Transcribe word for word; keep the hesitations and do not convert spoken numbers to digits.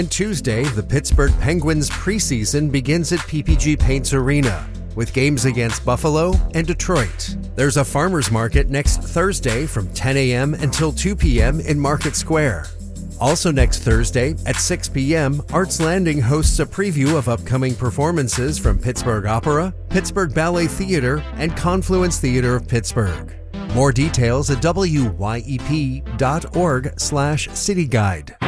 And Tuesday, the Pittsburgh Penguins preseason begins at P P G Paints Arena, with games against Buffalo and Detroit. There's a farmers market next Thursday from ten a.m. until two p.m. in Market Square. Also next Thursday at six p.m., Arts Landing hosts a preview of upcoming performances from Pittsburgh Opera, Pittsburgh Ballet Theater, and Confluence Theater of Pittsburgh. More details at W Y E P dot org slash city guide.